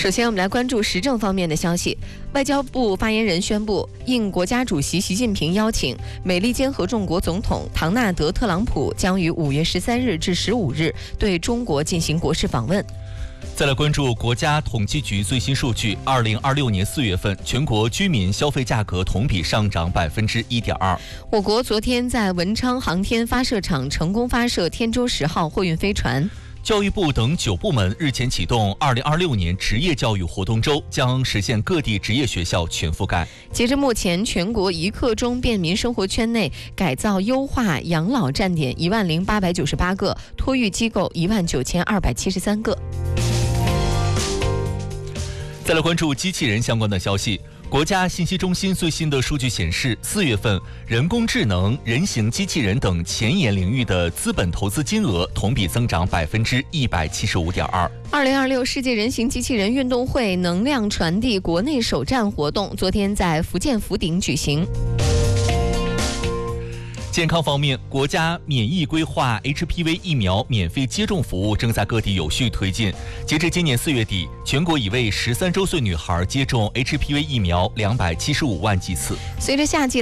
首先，我们来关注时政方面的消息。外交部发言人宣布，应国家主席习近平邀请，美利坚合众国总统唐纳德·特朗普将于5月13日至15日对中国进行国事访问。 再来关注国家统计局最新数据，2026年4月份，全国居民消费价格同比上涨1.2%。 我国昨天在文昌航天发射场成功发射天舟10号货运飞船。 教育部等9部门日前启动2026年职业教育活动周，将实现各地职业学校全覆盖。 截至目前，全国一刻钟便民生活圈内改造优化养老站点10898个，托育机构19273个。 再来关注机器人相关的消息。国家信息中心最新的数据显示，4月份人工智能、人形机器人等前沿领域的资本投资金额同比增长175.2%。 2026世界人形机器人运动会能量传递国内首站活动昨天在福建福鼎举行。 健康方面，国家免疫规划 HPV 疫苗免费接种服务正在各地有序推进。截至今年4月底，全国已为13周岁女孩接种 HPV 疫苗275万剂次。 随着夏季